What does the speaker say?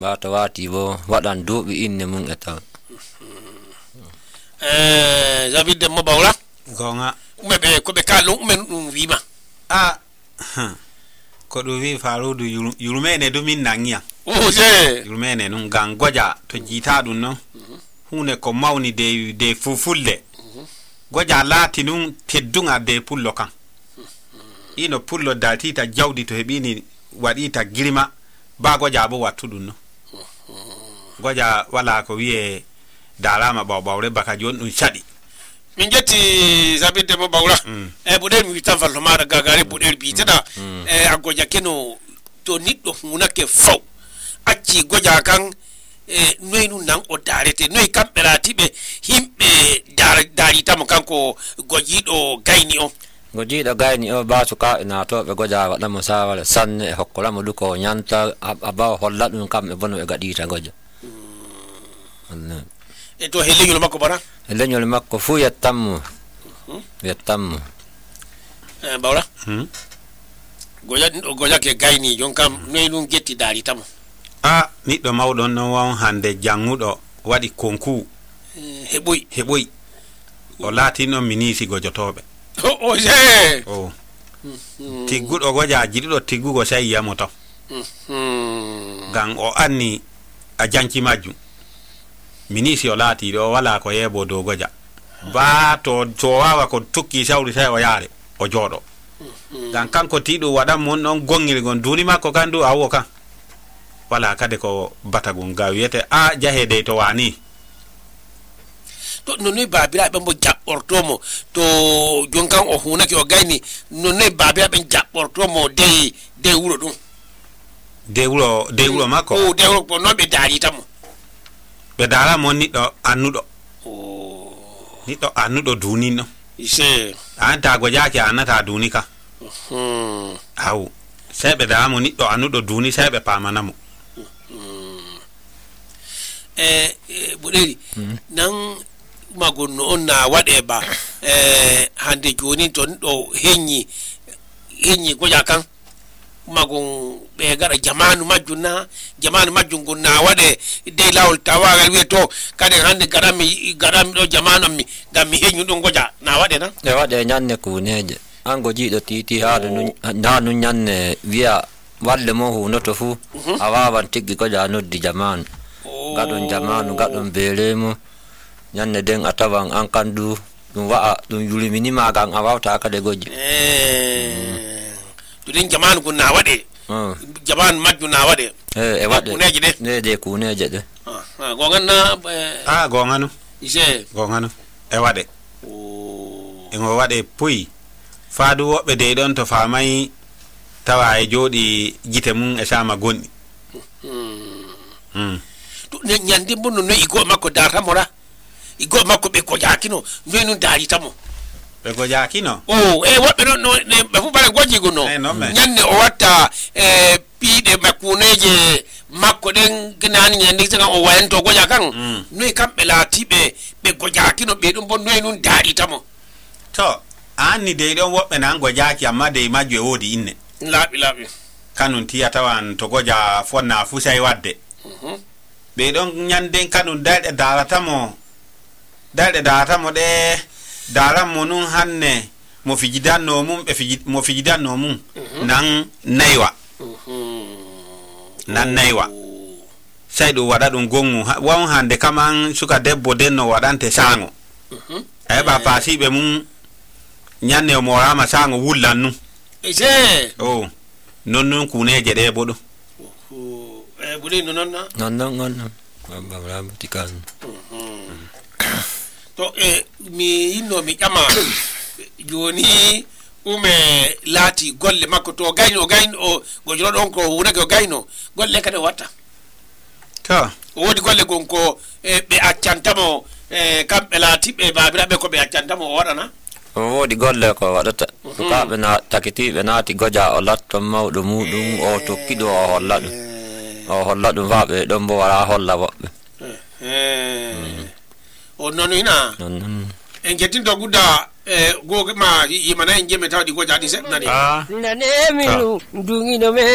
Bata wati bo wadan dubi inne mun eta. Zabide mo bawla gonga mebe ko be kalu men wima ko do wi farudu yurmene do min nangiya je yurmene nun gangoja to jita dun no hune ko mawni de fufulde goja lati nun teddunga de pullo kan ino pullo daltita jawdi to hebini wadita girma ba goja bo watudun no goja wala ko wiye darama bawre baka jon dun shadi min jetti zabide mo bawla budel mi tan fallo mara gagare budel bi tada agoja keno to niddo hunake faw acci goja kan noynu nan o darete noy kamberati be himbe dari tam kanko gojido gayni o gojido gayni o ba suka ina to be goja wada musawala sanne hokkola mo duko nyanta aba holla dum kam e bono e gadita goja to heleñol makko bara heleñol makko fu yattammo bawla goja ke gayni jon kam noy dum getti dari tam niddo mawdon no won hande jangudo wadi konku heboy o latino minisi gojotobe je tiggudo goja jidido tiggugo sai yamoto gan o anni a janki majju minisi o lati do wala ko yebo do goja ba to wawa ko tukki sawri sai o yaare o jodo dan kanko tidu wada mon non gongiri gon duni makko kandu awo kan wala kade ko batagun gawiyete jahede to wani to nonni babira be mo jabbortomo to jonkan o hunake o gayni nonni babira be jabbortomo de wuro dum de wuro makko de wuro ko no be dari tamo be dara mon niddo annudo duni no ise anta gojaki anata duni ka aw sebe dara mon niddo annudo duni sebe pamanamo buderi nan magonno on na wade ba hande joni ton do henyi goja kan magon be gara jamanu majjun gonna wade de lawol tawagal weto kade hande garami do jamanu mi gam mi henyu don goja na wade na e wade nyanne kuneje an gojido titi haadu nanu nyanne wiya walle mo hu noto fu awawan tiggi goja noddi jamanu gadon jamanu gadon belemo nyanne den atawan an kandu dum wa'a dum yulimini magan awawta kade goji to den jamanu kun na wade jaman majju na wade e wade kuneje de kuneje de gonganna gongano ise gongano e wade ngo wade puyi faadu wobbe de don to famai tawa e jodi gite mun e sama gonni to nyande bonno no igo makko dara mora igo makko be ko jakino nonu dari tamo be ko jakino wobbe no be fu bare goji gono nyande o watta piide makuneje makko den gnani nyande sanga o wayanto goja kan noy kambe latibe be ko jakino be dum bonno nun dari tamo to anni de don wobbe nan go jaki amma de majwe wodi inne labi kanun tiya tawan to goja fonna fu sai wadde be don nyanden kanun dalde daratamo de daram monun hanne mo fijidanno mum be mo fijidanno mum nan naywa sai do wada dum gongu won hande kaman suka debbo denno wadante sango ba pasibe mum nyanne o morama sango wullannu ise non kuneje de bodo budi non babra butikan to mi inno mi kama joni lati golle makko to gayno gojoro don ko wona ko gayno golle kade watta to wodi golle gonko be accantamo kambe lati be babira be ko be accantamo o wadana wodi golle ko wadata ka be na takiti be nati goja o latto mawdo mudum o tokkido o holla dum wabe don bo wara holla wobbe non ina en jetin to gudda goge ma yimana en jeme tawdi goja di set nani nane mi dungi no me